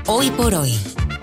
Hoy por hoy.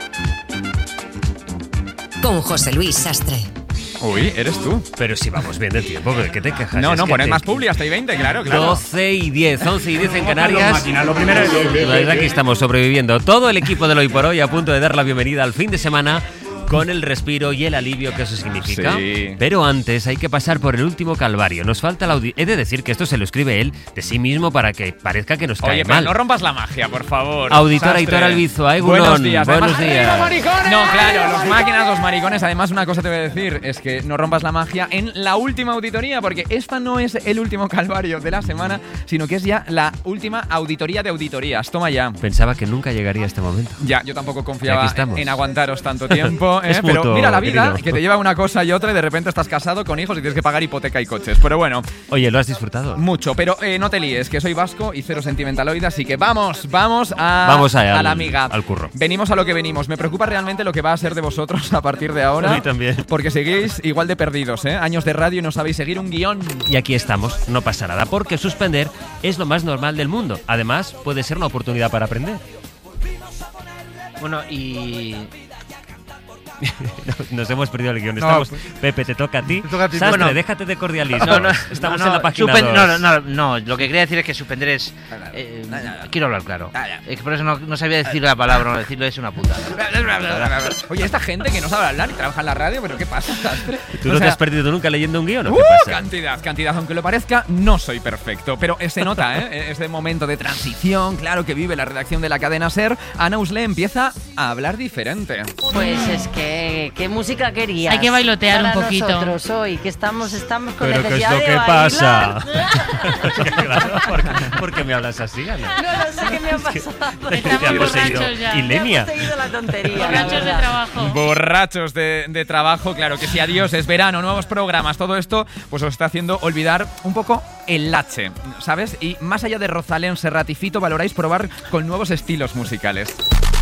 Con José Luis Sastre. Uy, eres tú. Pero si vamos bien de tiempo, ¿qué te quejas? No, poned más publi hasta y 20, claro. 12 y 10, 11 y 10 en Canarias. Lo primero es... Pues aquí estamos sobreviviendo. Todo el equipo del Hoy por Hoy a punto de dar la bienvenida al fin de semana con el respiro y el alivio que eso significa. Sí. Pero antes hay que pasar por el último calvario. Nos falta la He de decir que esto se lo escribe él de sí mismo para que parezca que nos cae Oye, pero mal. no rompas la magia, por favor. Auditor Sastre. Aitor Albizu, Buenos días. Buenos Además, días. ¡maricones! No, claro, los máquinas, los maricones. Además, una cosa te voy a decir, es que no rompas la magia en la última auditoría, porque esta no es el último calvario de la semana, sino que es ya la última auditoría de auditorías. Toma ya. Pensaba que nunca llegaría a este momento. Ya, yo tampoco confiaba estamos. en aguantaros tanto tiempo, Es pero mutuo, mira la vida, querido. que te lleva una cosa y otra y de repente estás casado con hijos y tienes que pagar hipoteca y coches. Pero bueno, Oye, ¿lo has disfrutado? mucho, pero no te líes, que soy vasco y cero sentimentaloide, así que vamos a al- la amiga. al curro. Venimos a lo que venimos. Me preocupa realmente lo que va a ser de vosotros a partir de ahora. A mí también. Porque seguís igual de perdidos, ¿eh? Años de radio y no sabéis seguir un guión. Y aquí estamos, no pasa nada, porque suspender es lo más normal del mundo. Además, puede ser una oportunidad para aprender. Bueno, y... Nos hemos perdido el guión. No, Estamos, pues- Pepe, te toca a ti. Te toca a ti. Sastre, Bueno. déjate de cordialismo. No, Estamos no, en la página supen- 2. no, lo que quería decir es que suspender es... quiero hablar claro. Es que por eso no sabía decir la palabra, no decirlo es una putada. Oye, esta gente que no sabe hablar y trabaja en la radio, ¿pero qué pasa, Sastre? ¿Tú no te has perdido nunca leyendo un guión o qué pasa? Cantidad. Aunque lo parezca, no soy perfecto. Pero se nota, ¿eh? Este momento de transición, claro, que vive la redacción de la cadena SER. Ana Usle empieza a hablar diferente. Pues es que, ¿qué música querías? Hay que bailotear para un poquito. Nosotros hoy, que estamos con ¿Pero qué es necesidad lo de que bailar. pasa? Claro, ¿por qué me hablas así, Ana? No sé qué me ha pasado. Te Estamos ha poseído borrachos ya. Ilenia. Me ha poseído la tontería. la Borrachos de verdad. trabajo. Borrachos de trabajo, claro que sí, adiós, es verano, nuevos programas, todo esto pues os está haciendo olvidar un poco el lache, ¿sabes? Y más allá de Rosalén, Serratifito, valoráis probar con nuevos estilos musicales.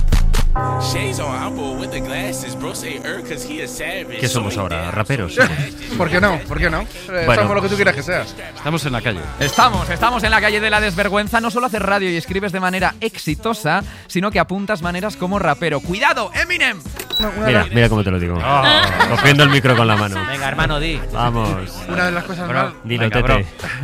¿Qué somos ahora? ¿Raperos? ¿Por qué no? Bueno. Somos lo que tú quieras que seas. Estamos en la calle. Estamos en la calle de la desvergüenza. No solo haces radio y escribes de manera exitosa, sino que apuntas maneras como rapero. ¡Cuidado, Eminem! Mira cómo te lo digo. Cogiendo el micro con la mano. Venga, hermano, di. Vamos. Una de las cosas más Dilo, Venga, Tete.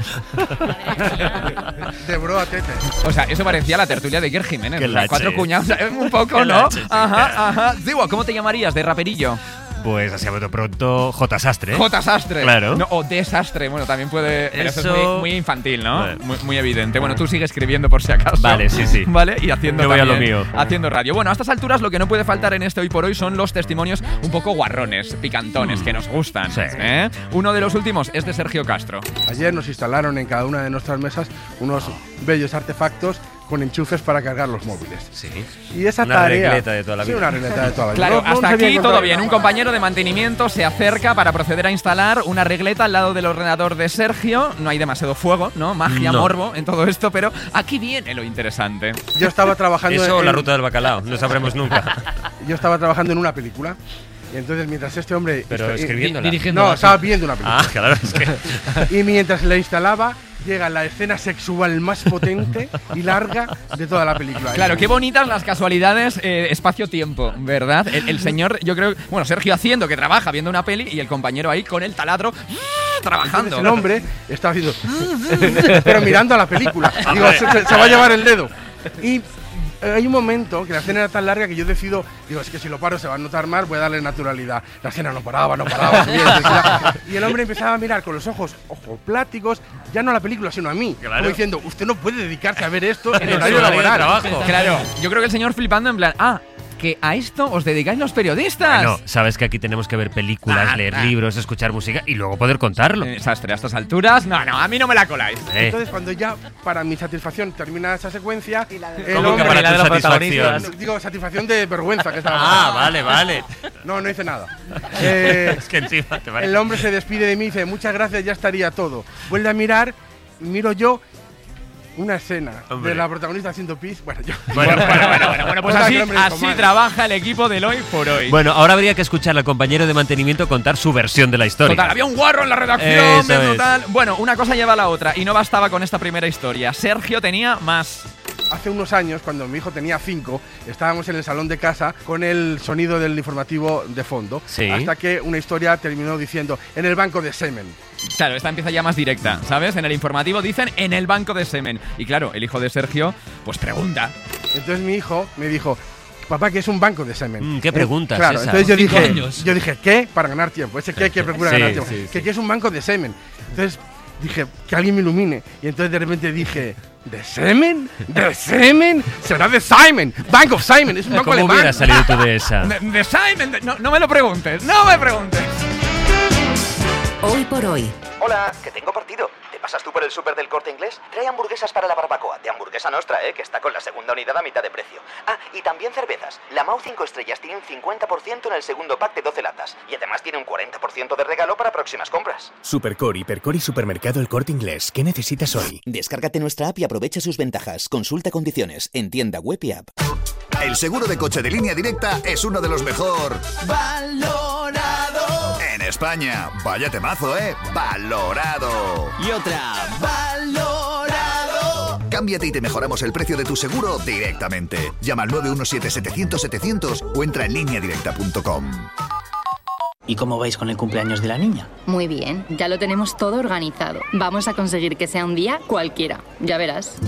de bro a tete. O sea, eso parecía la tertulia de Iker Jiménez. Qué O sea, lache. 4 cuñados, un poco, Qué ¿no? lache, sí, Ajá. Digo, ¿cómo te llamarías de raperillo? Pues así a bote pronto, J. Sastre. J. Sastre. Claro. No, o desastre. Bueno, también puede. Pero eso es Eso- muy infantil, ¿no? Vale. Muy evidente. Bueno, tú sigue escribiendo por si acaso. Vale, sí. Vale, y haciendo Yo voy a lo también- mío. Haciendo radio. Bueno, a estas alturas lo que no puede faltar en este Hoy por Hoy son los testimonios un poco guarrones, picantones, que nos gustan. Sí. ¿eh? Uno de los últimos es de Sergio Castro. Ayer nos instalaron en cada una de nuestras mesas unos bellos artefactos con enchufes para cargar los móviles. Sí. Y esa Una tarea... regleta de toda la Sí, vida. una regleta de toda la vida. Claro, No hasta sabía aquí encontrar todo bien. nada. Un compañero de mantenimiento se acerca para proceder a instalar una regleta al lado del ordenador de Sergio. No hay demasiado fuego, ¿no? Magia, No. morbo en todo esto, pero aquí viene lo interesante. Yo estaba trabajando Eso o la en- ruta del bacalao, no sabremos nunca. Yo estaba trabajando en una película. Y entonces mientras este hombre... Pero escribiéndola. No, estaba viendo una película. Ah, claro, es que... Y mientras la instalaba, llega la escena sexual más potente y larga de toda la película. Claro, qué bonitas las casualidades espacio-tiempo, ¿verdad? El señor, yo creo, bueno, Sergio haciendo que trabaja viendo una peli y el compañero ahí con el taladro trabajando. Entonces el hombre estaba haciendo... pero mirando a la película. Digo, se va a llevar el dedo. Y hay un momento que la escena era tan larga que yo decido, digo, es que si lo paro se va a notar más, voy a darle naturalidad. La escena no paraba, subía, y el hombre empezaba a mirar con los ojos pláticos, ya no a la película, sino a mí. Claro. Como diciendo, usted no puede dedicarse a ver esto en En horario su horario de laboral. trabajo. Claro, yo creo que el señor flipando en plan, que a esto os dedicáis los periodistas. Bueno, sabes que aquí tenemos que ver películas, leer libros, escuchar música y luego poder contarlo. Sastre, a estas alturas, no, a mí no me la coláis. Entonces, cuando ya, para mi satisfacción, termina esa secuencia, el ¿Cómo que hombre- para la de tu los satisfacción? Digo, satisfacción de vergüenza que estaba. Ah, vale. No hice nada. Es que encima te parece. El hombre se despide de mí y dice, muchas gracias, ya estaría todo. Vuelve a mirar, miro yo una escena Hombre. de la protagonista haciendo pis. Bueno, yo. Bueno, pues Otra así, que el hombre dijo, así madre. trabaja el equipo del Hoy por Hoy. Bueno, ahora habría que escuchar al compañero de mantenimiento contar su versión de la historia. Total, había un guarro en la redacción, Eso es. total. Bueno, una cosa lleva a la otra y no bastaba con esta primera historia. Sergio tenía más. hace unos años, cuando mi hijo tenía 5, estábamos en el salón de casa con el sonido del informativo de fondo, Sí. hasta que una historia terminó diciendo, en el banco de semen. Claro, esta empieza ya más directa, ¿sabes? En el informativo dicen en el banco de semen. Y claro, el hijo de Sergio, pues pregunta. Entonces mi hijo me dijo, papá, ¿qué es un banco de semen? ¿Qué pregunta es Claro, esa? entonces yo 5 años. dije, ¿qué? Para ganar tiempo. Ese qué que procura Sí, ganar tiempo. sí, ¿Qué es un banco de semen? Entonces dije, que alguien me ilumine. Y entonces de repente dije, ¿de semen? ¿De semen? Será de Simon. Bank of Simon. Es un banco ¿Cómo alemán. hubiera salido tú de esa? De Simon, no me lo preguntes, no me preguntes. Hoy por hoy. Hola, que tengo partido. ¿Te pasas tú por el súper del Corte Inglés? Trae hamburguesas para la barbacoa, de Hamburguesa Nostra, que está con la segunda unidad a mitad de precio. Ah, y también cervezas. La Mau 5 estrellas tiene un 50% en el segundo pack de 12 latas. Y además tiene un 40% de regalo para próximas compras. Supercore, Hipercore y Supermercado El Corte Inglés. ¿Qué necesitas hoy? Descárgate nuestra app y aprovecha sus ventajas. Consulta condiciones en tienda web y app. El seguro de coche de Línea Directa es uno de los mejor valorado en España. Vaya temazo, valorado. Y otra, valorado. Cámbiate y te mejoramos el precio de tu seguro directamente. Llama al 917-700-700 o entra en lineadirecta.com. ¿Y cómo vais con el cumpleaños de la niña? Muy bien, ya lo tenemos todo organizado. Vamos a conseguir que sea un día cualquiera, ya verás.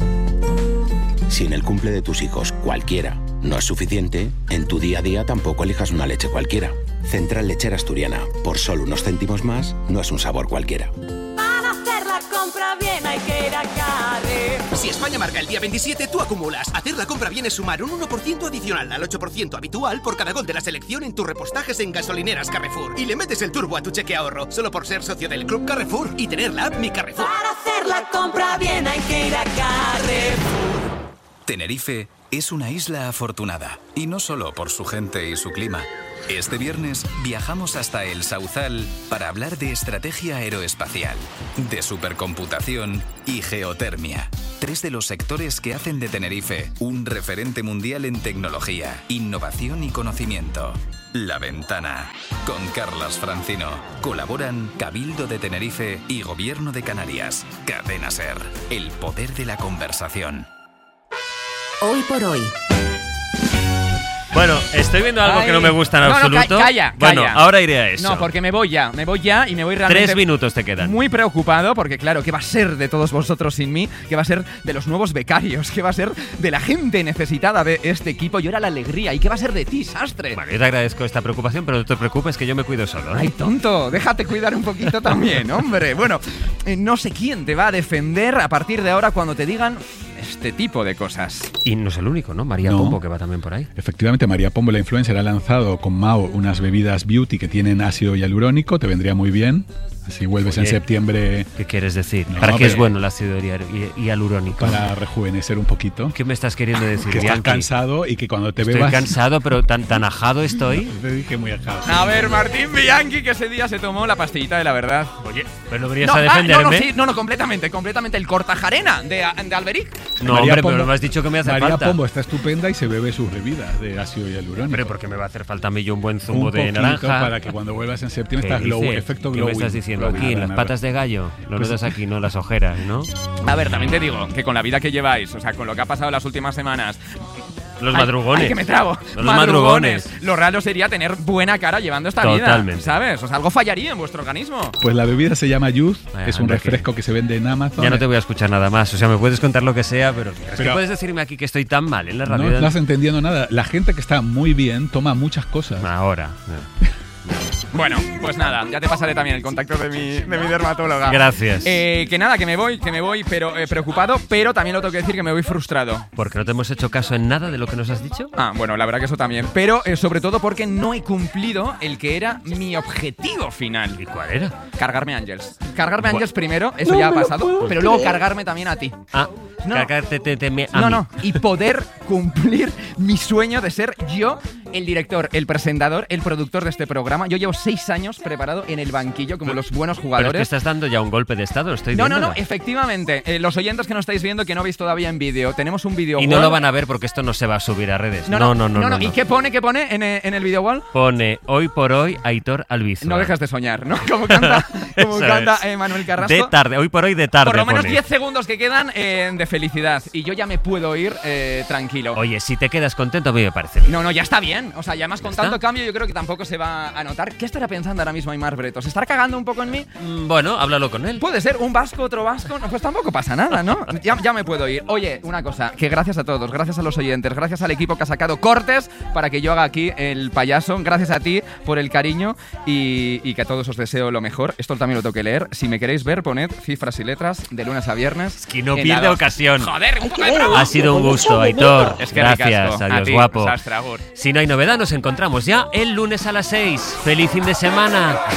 Si en el cumple de tus hijos cualquiera no es suficiente, en tu día a día tampoco elijas una leche cualquiera. Central Lechera Asturiana, por solo unos céntimos más, no es un sabor cualquiera. Para hacer la compra bien hay que ir a Carrefour. Si España marca el día 27, tú acumulas. Hacer la compra bien es sumar un 1% adicional al 8% habitual por cada gol de la selección en tus repostajes en gasolineras Carrefour. Y le metes el turbo a tu cheque ahorro, solo por ser socio del Club Carrefour y tener la app Mi Carrefour. Para hacer la compra bien hay que ir a Carrefour. Tenerife es una isla afortunada, y no solo por su gente y su clima. Este viernes viajamos hasta el Sauzal para hablar de estrategia aeroespacial, de supercomputación y geotermia. 3 de los sectores que hacen de Tenerife un referente mundial en tecnología, innovación y conocimiento. La Ventana, con Carlas Francino. Colaboran Cabildo de Tenerife y Gobierno de Canarias. Cadena SER, el poder de la conversación. Hoy por hoy. Bueno, estoy viendo algo que no me gusta en absoluto. Calla. Bueno, ahora iré a eso. No, porque me voy ya y me voy realmente 3 minutos te quedan. Muy preocupado porque, claro, ¿qué va a ser de todos vosotros sin mí? ¿Qué va a ser de los nuevos becarios? ¿Qué va a ser de la gente necesitada de este equipo? Y ahora la alegría. ¿Y qué va a ser de ti, Sastre? Vale, yo te agradezco esta preocupación, pero no te preocupes que yo me cuido solo. Ay, tonto, déjate cuidar un poquito también, hombre. Bueno, no sé quién te va a defender a partir de ahora cuando te digan este tipo de cosas. Y no es el único, ¿no? María Pombo, que va también por ahí. Efectivamente, María Pombo, la influencer, ha lanzado con Mao unas bebidas beauty que tienen ácido hialurónico. Te vendría muy bien. Si vuelves en septiembre... ¿Qué quieres decir? No, ¿Para qué es bueno el ácido hialurónico? Para rejuvenecer un poquito. ¿Qué me estás queriendo decir, Que estás Bianchi? cansado y que cuando te bebas... Estoy cansado, pero tan ajado estoy. Te dije muy ajado. A ver, Martín Bianchi, que ese día se tomó la pastillita de la verdad. Oye, pero no venías a defenderme. No, completamente el Cortajarena de Alberic. No, María hombre, Pombo, pero me has dicho que me hace María falta. Pombo está estupenda y se bebe sus bebidas de ácido hialurónico. Hombre, porque me va a hacer falta a mí yo un buen zumo un de poquito naranja. Para que cuando vuelvas en septiembre ¿Qué estás glow, dices? efecto ¿Qué glowing. me estás diciendo Glowing, aquí? En nada, las patas de gallo. Lo Pues- notas aquí, ¿no? Las ojeras, ¿no? A ver, también te digo que con la vida que lleváis, o sea, con lo que ha pasado las últimas semanas... Los madrugones. Ay, que me trabo. Los madrugones. Lo raro sería tener buena cara llevando esta Totalmente. vida, ¿sabes? O sea, algo fallaría en vuestro organismo. Pues la bebida se llama Youth, Vaya, es un anda, refresco que se vende en Amazon. Ya no te voy a escuchar nada más. O sea, me puedes contar lo que sea, pero es que Pero- puedes decirme aquí que estoy tan mal en la radio. No estás entendiendo nada. La gente que está muy bien toma muchas cosas. Ahora. Bueno, pues nada, ya te pasaré también el contacto de mi dermatóloga. Gracias. Que nada, que me voy, pero preocupado, pero también lo tengo que decir que me voy frustrado. ¿Porque no te hemos hecho caso en nada de lo que nos has dicho? Ah, bueno, la verdad que eso también. Pero sobre todo porque no he cumplido el que era mi objetivo final. ¿Y cuál era? Cargarme Ángels. Cargarme Ángels primero, eso ya ha pasado, pero luego cargarme también a ti. Ah, No. cargarte a mí. No, y poder cumplir mi sueño de ser yo el director, el presentador, el productor de este programa. Yo llevo 6 años preparado en el banquillo como los buenos jugadores. Pero te estás dando ya un golpe de estado, lo estoy No, viendo. no, efectivamente. Los oyentes que no estáis viendo, que no veis todavía en vídeo, tenemos un video Y wall. no lo van a ver porque esto no se va a subir a redes. No. ¿Y qué pone en el video wall? Pone hoy por hoy Aitor Albizua. No dejas de soñar, ¿no? Como canta Manuel Carrasco. De tarde, hoy por hoy de tarde. Por lo menos pone. 10 segundos que quedan de felicidad. Y yo ya me puedo ir tranquilo. Oye, si te quedas contento, a mí me parece bien. No, ya está bien. O sea, ya más con tanto cambio, yo creo que tampoco se va a notar. ¿Qué estará pensando ahora mismo Aimar Bretos? ¿Se estará cagando un poco en mí? Bueno, háblalo con él. Puede ser un vasco, otro vasco. No, pues tampoco pasa nada, ¿no? Ya me puedo ir. Oye, una cosa, que gracias a todos, gracias a los oyentes, gracias al equipo que ha sacado cortes para que yo haga aquí el payaso. Gracias a ti por el cariño y que a todos os deseo lo mejor. Esto también lo tengo que leer. Si me queréis ver, poned cifras y letras de lunes a viernes. Es que no pierde ocasión. Joder, un poco de broma. Ha sido un gusto, Aitor. Es que gracias, ricasco. adiós, A ti, guapo. Sastre, agur. Si no hay novedad, nos encontramos ya el lunes a las 6. ¡Feliz fin de semana!